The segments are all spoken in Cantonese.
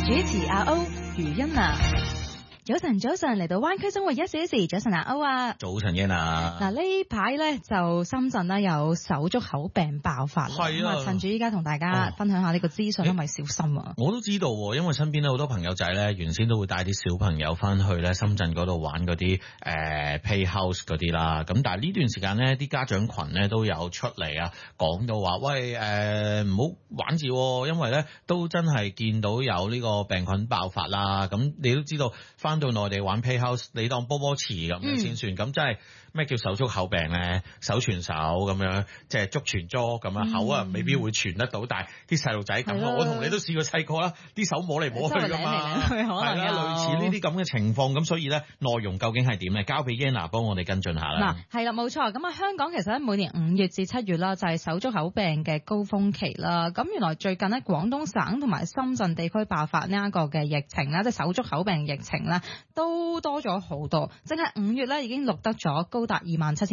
主持阿歐余欣娜。早晨嚟到灣區生活一小時，早晨阿歐啊， 早晨欣娜。 嗱呢排咧就深圳咧有手足口病爆發， 係啊， 趁住依家同大家分享下呢個資訊，咪小心啊！ 我都知道，因為身邊咧好多朋友仔咧，原先都會帶啲小朋友翻去咧深圳嗰度玩嗰啲Playhouse 嗰啲啦。咁但係呢段時間咧，啲家長群咧都有出嚟啊，講到話喂唔好玩住，因為咧都真係見到有呢個病菌爆發啦。咁你都知道翻到內地玩 Playhouse， 你當波波池咁樣先算。咁真係咩叫手足口病咧？手傳手咁樣，即係足傳足咁樣，口啊未必會傳得到，但係啲細路仔咁我同你都試過細個啦，啲手摸嚟摸去噶嘛，係啦，類似呢啲咁嘅情況。咁所以咧內容究竟係點咧？交俾 Yana 幫我哋跟進下啦。 嗱，係啦，冇錯。咁啊，香港其實咧每年5月至7月啦，就係手足口病嘅高峰期啦。咁原來最近咧廣東省同埋深圳地區爆發呢一個嘅疫情啦，即係手足口病疫情啦，都多咗好多。淨係5月咧已經錄得咗高達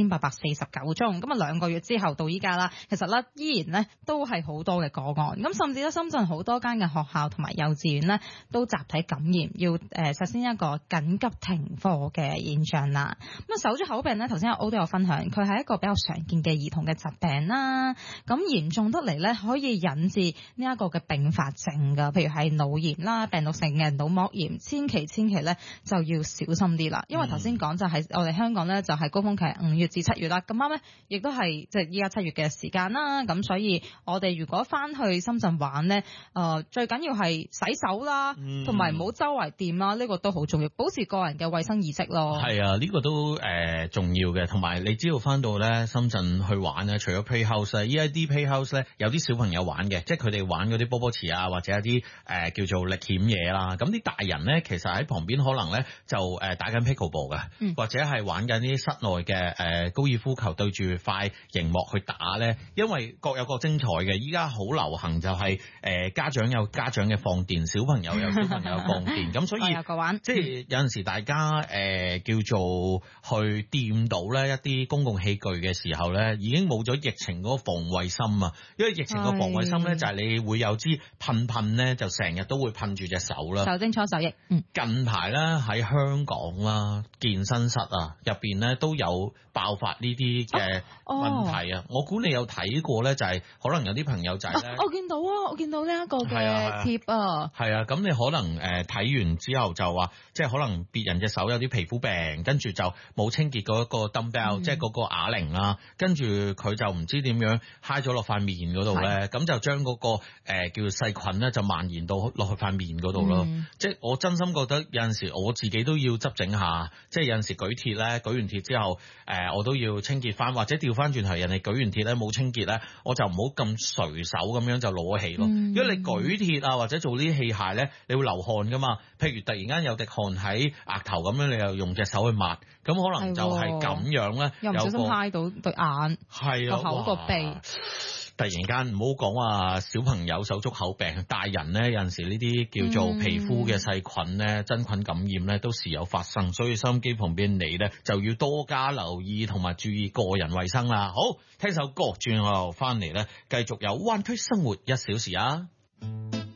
27,849宗。咁啊2個月之後到依家啦，其實咧依然咧都係好多嘅個案。咁甚至咧深圳好多間嘅學校同埋幼稚園咧都集體感染，要實施一個緊急停課嘅現象啦。咁啊手足口病咧，頭先阿 O 都有分享，佢係一個比較常見嘅兒童嘅疾病啦。咁嚴重得嚟咧，可以引致呢一個嘅併發症噶，譬如係腦炎啦、病毒性嘅腦膜炎，千祈咧就要小心啲啦。因為頭先講就係我哋香港咧就係高峰期5月至7月啦，咁啱咧亦都係即係依家7月嘅時間啦。咁所以我哋如果翻去深圳玩咧，最緊要係洗手啦，同埋唔好周圍掂啦，呢個都好重要，保持個人嘅衛生意識咯。 係啊，呢個都重要嘅。同埋你知道翻到咧深圳去玩咧，除咗 Playhouse 依家啲 Playhouse 咧有啲小朋友玩嘅，即係佢哋玩嗰啲波波池啊，或者一啲叫做歷險嘢啦。咁啲大人咧其實喺旁邊可能咧就打緊 pickleball 嘅，或者係玩緊啲室內嘅高爾夫球，對住塊熒幕去打咧。因為各有各精彩嘅，依家好流行就係家長有家長嘅放電，小朋友有小朋友放電，咁所以即係有陣時大家叫做去掂到咧一啲公共器具嘅時候咧，已經冇咗疫情嗰個防衛心啊。因為疫情個防衛心咧就係你會有支噴咧，就成日都會噴住隻手啦。 手精搓手液。 近排咧喺香港啦，健身室啊入邊咧都有爆發呢啲嘅問題啊。我估你有睇過咧，就係可能有啲朋友仔咧， 我見到呢一個嘅貼啊。係啊， 咁你可能睇完之後就話，即係可能別人隻手有啲皮膚病，跟住就冇清潔嗰個 dumbbell，即係嗰個啞鈴啦，跟住佢就唔知點樣揩咗落塊面嗰度咧，咁就將嗰個叫做細菌咧就蔓延到落去塊面嗰度咯。即係我真心覺得有陣時我自己都要執整下，即係有陣時舉鐵咧，舉完鐵之後我都要清潔翻，或者調翻轉頭人哋舉完鐵咧冇清潔咧，我就唔好咁隨手咁樣就攞起咯。因為你舉鐵啊或者做呢啲器械咧，你會流汗噶嘛。譬如突然間有滴汗喺額頭咁樣，你又用隻手去抹，咁可能就係咁樣咧， 又唔小心揩到對眼， 係啊， 個口個鼻。 突然間唔好講話小朋友手足口病，大人咧有陣時呢啲叫做皮膚嘅細菌咧、真菌感染咧都時有發生，所以收音機旁邊你咧就要多加留意同埋注意個人衛生啦。好，聽首歌轉後翻嚟咧，繼續有灣區生活1小時啊！